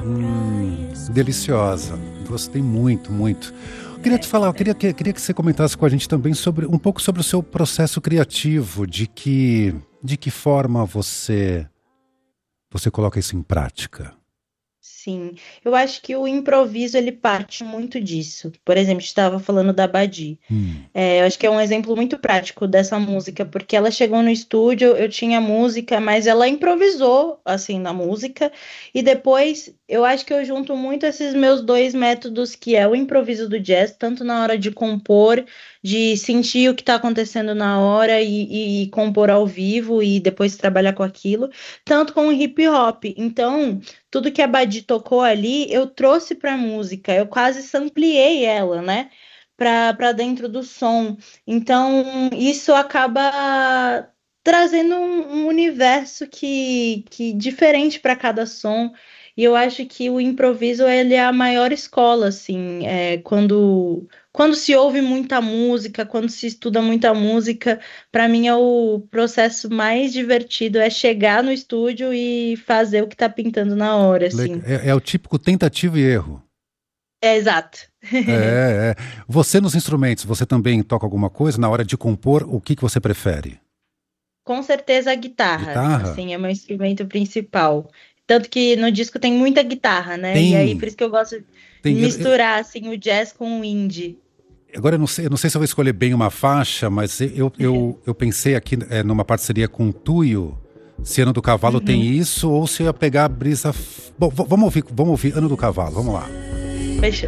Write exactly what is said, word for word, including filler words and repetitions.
Hum, deliciosa. Gostei muito, muito. Eu queria te falar, eu queria que, queria que você comentasse com a gente também sobre um pouco sobre o seu processo criativo, de que, de que forma você, você coloca isso em prática. Sim, eu acho que o improviso ele parte muito disso. Por exemplo, a gente estava falando da Badi. Hum, É, eu acho que é um exemplo muito prático dessa música, porque ela chegou no estúdio, eu tinha música, mas ela improvisou assim na música, e depois eu acho que eu junto muito esses meus dois métodos, que é o improviso do jazz, tanto na hora de compor, de sentir o que está acontecendo na hora e, e compor ao vivo e depois trabalhar com aquilo, tanto com o hip hop. Então, tudo que a Badi tocou ali, eu trouxe para a música, eu quase sampliei ela, né? Para para dentro do som. Então, isso acaba trazendo um, um universo que, que diferente para cada som. E eu acho que o improviso ele é a maior escola, assim, é, quando quando se ouve muita música, quando se estuda muita música, para mim é o processo mais divertido é chegar no estúdio e fazer o que está pintando na hora, le- assim. é, é o típico tentativa e erro. É exato. É, é. Você nos instrumentos, você também toca alguma coisa? Na hora de compor, o que que você prefere? Com certeza a guitarra, Guitarra? assim, é meu instrumento principal. Tanto que no disco tem muita guitarra, né? E aí por Tem, isso que eu gosto de tem. eu- eu- misturar assim o jazz com o indie. Agora eu não sei, eu não sei se eu vou escolher bem uma faixa, mas eu, eu, eu pensei aqui é, numa parceria com o Tuyo, se Ano do Cavalo tem Uhum. isso, ou se eu ia pegar a brisa. f- Bom, v- vamos ouvir, vamos ouvir Ano do Cavalo, vamos lá. Fechou.